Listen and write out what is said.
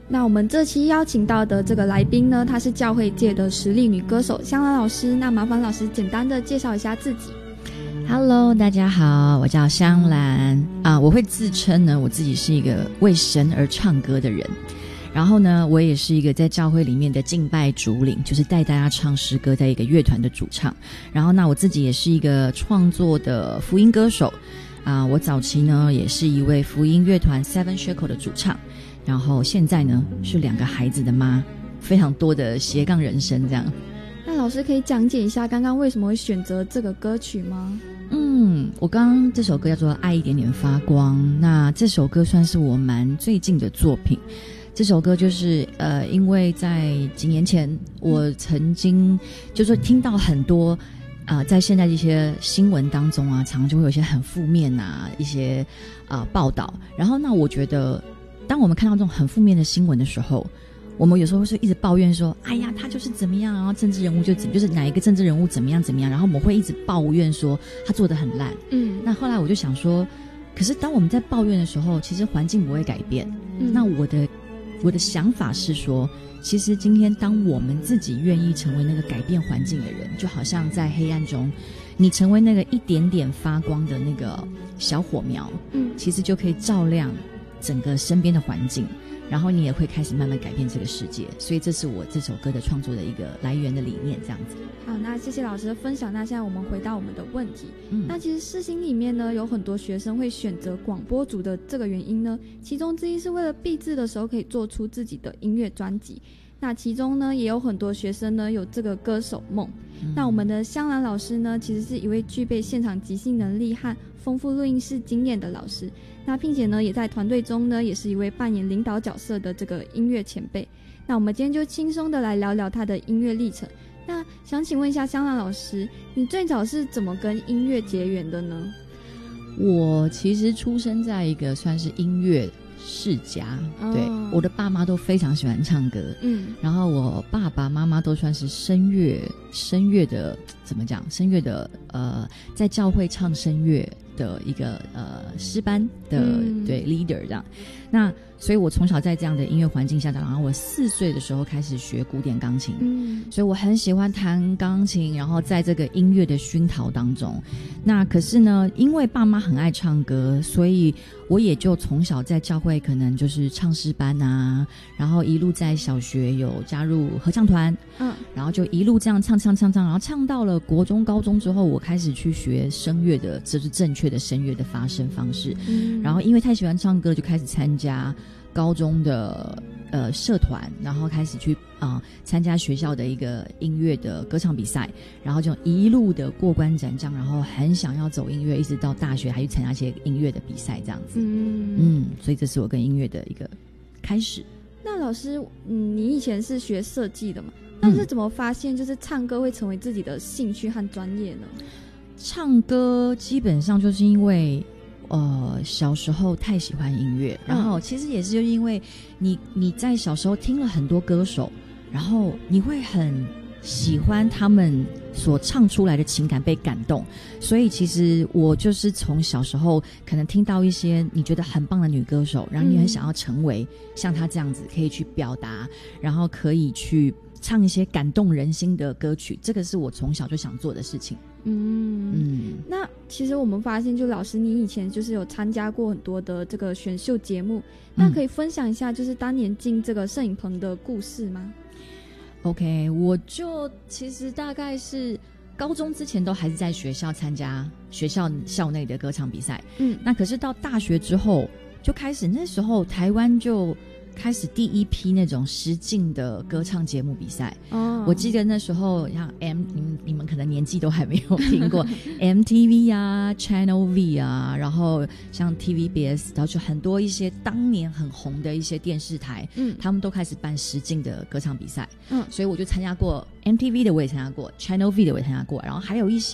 那我们这期邀请到的这个来宾呢，她是教会界的实力女歌手香兰老师。那麻烦老师简单的介绍一下自己。 Hello， 大家好，我叫香兰我会自称呢，我自己是一个为神而唱歌的人。然后呢，我也是一个在教会里面的敬拜主领，就是带大家唱诗歌，在一个乐团的主唱。然后那我自己也是一个创作的福音歌手我早期呢也是一位福音乐团 Seven Shekel 的主唱。然后现在呢是2个孩子的妈，非常多的斜杠人生这样。 那老师可以讲解一下刚刚为什么会选择这个歌曲吗？ 我刚刚这首歌叫做《爱一点点发光》，那这首歌算是我蛮最近的作品。这首歌就是因为在几年前我曾经就是听到很多在现在这些新闻当中常常就会有一些很负面一些报道。然后那我觉得当我们看到这种很负面的新闻的时候，我们有时候是一直抱怨说，哎呀，他就是怎么样，然后政治人物就是哪一个政治人物怎么样怎么样，然后我们会一直抱怨说他做得很烂。那后来我就想说，可是当我们在抱怨的时候，其实环境不会改变。那我的想法是说，其实今天当我们自己愿意成为那个改变环境的人，就好像在黑暗中你成为那个一点点发光的那个小火苗，其实就可以照亮整个身边的环境，然后你也会开始慢慢改变这个世界。所以这是我这首歌的创作的一个来源的理念这样子。 好，那谢谢老师的分享。那现在我们回到我们的问题。那其实世新里面呢，有很多学生会选择广播组的这个原因呢，其中之一是为了毕制的时候可以做出自己的音乐专辑。那其中呢，也有很多学生呢有这个歌手梦。那我们的香兰老师呢，其实是一位具备现场即兴能力和丰富录音室经验的老师。那并且呢，也在团队中呢，也是一位扮演领导角色的这个音乐前辈。那我们今天就轻松的来聊聊他的音乐历程。那想请问一下香兰老师，你最早是怎么跟音乐结缘的呢？ 我其实出生在一个算是音乐世家，对，我的爸妈都非常喜欢唱歌，然后我爸爸妈妈都算是声乐的，怎么讲？声乐的在教会唱声乐的一个诗班的对 leader 这样。那所以我从小在这样的音乐环境下长，然后我4岁的时候开始学古典钢琴，所以我很喜欢弹钢琴，然后在这个音乐的熏陶当中。那可是呢，因为爸妈很爱唱歌，所以我也就从小在教会可能就是唱诗班然后一路在小学有加入合唱团，然后就一路这样唱，然后唱到了国中高中之后，我开始去学声乐的，这是正确的声乐的发声方式。然后因为太喜欢唱歌，就开始参加高中的社团，然后开始去参加学校的一个音乐的歌唱比赛，然后就一路的过关斩将，然后很想要走音乐，一直到大学还去参加一些音乐的比赛这样子。所以这是我跟音乐的一个开始。 那老师，你以前是学设计的嘛？那是怎么发现就是唱歌会成为自己的兴趣和专业呢？ 唱歌基本上就是因为小时候太喜欢音乐，然后其实也是就因为你在小时候听了很多歌手，然后你会很喜欢他们所唱出来的情感，被感动。所以其实我就是从小时候可能听到一些你觉得很棒的女歌手，然后你很想要成为像她这样子，可以去表达，然后可以去唱一些感动人心的歌曲，这个是我从小就想做的事情。 那其实我们发现，就老师你以前就是有参加过很多的这个选秀节目，那可以分享一下就是当年进这个摄影棚的故事吗？ OK， 我就其实大概是高中之前都还是在学校参加学校校内的歌唱比赛，那可是到大学之后就开始，那时候台湾就开始第一批那种实境的歌唱节目比赛。我记得那时候像你们可能年纪都还没有听过MTV Channel V 然后像 TVBS， 然后就很多一些当年很红的一些电视台，他们都开始办实境的歌唱比赛。所以我就参加过 MTV 的，我也参加过 Channel V 的，我也参加过，然后还有一些